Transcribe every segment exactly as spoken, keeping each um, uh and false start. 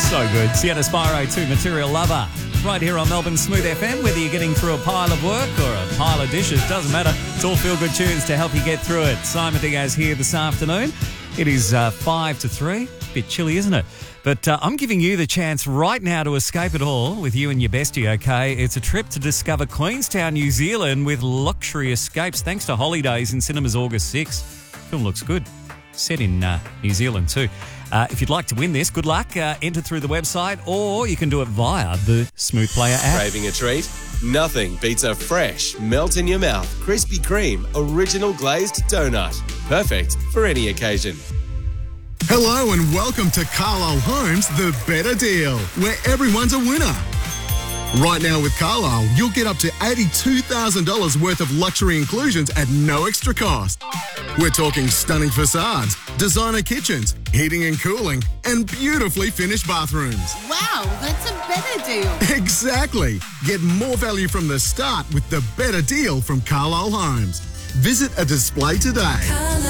So good. Sienna Spiro to Material Lover. Right here on Melbourne Smooth F M, whether you're getting through a pile of work or a pile of dishes, doesn't matter. It's all feel-good tunes to help you get through it. Simon Diaz here this afternoon. It is uh, five to three. Bit chilly, isn't it? But uh, I'm giving you the chance right now to escape it all with you and your bestie, okay? It's a trip to discover Queenstown, New Zealand with luxury escapes thanks to Holidays in cinemas August sixth. Film looks good. Set in uh, New Zealand too. Uh, if you'd like to win this, good luck. Uh, enter through the website or you can do it via the Smooth Player app. Craving a treat? Nothing beats a fresh, melt-in-your-mouth, Krispy Kreme original glazed donut. Perfect for any occasion. Hello and welcome to Carlisle Homes, the better deal, where everyone's a winner. Right now with Carlisle, you'll get up to eighty-two thousand dollars worth of luxury inclusions at no extra cost. We're talking stunning facades, designer kitchens, heating and cooling, and beautifully finished bathrooms. Wow, that's a better deal. Exactly. Get more value from the start with the better deal from Carlisle Homes. Visit a display today.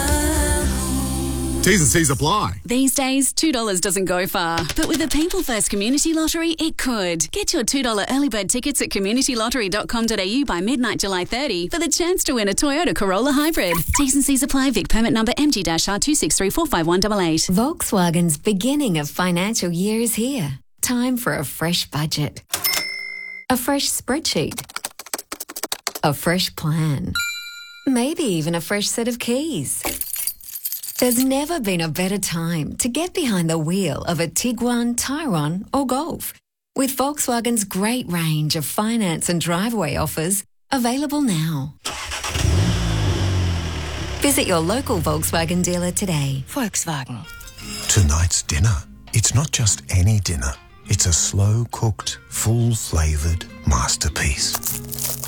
T's and C's apply. These days, two dollars doesn't go far. But with the People First Community Lottery, it could. Get your two dollars early bird tickets at community lottery dot com dot a u by midnight July thirtieth for the chance to win a Toyota Corolla Hybrid. T's and C's apply. Vic permit number M G R two six three four five one eight eight. Volkswagen's beginning of financial year is here. Time for a fresh budget. A fresh spreadsheet. A fresh plan. Maybe even a fresh set of keys. There's never been a better time to get behind the wheel of a Tiguan, Tyrone or Golf. With Volkswagen's great range of finance and driveway offers available now. Visit your local Volkswagen dealer today. Volkswagen. Tonight's dinner. It's not just any dinner. It's a slow-cooked, full-flavoured masterpiece.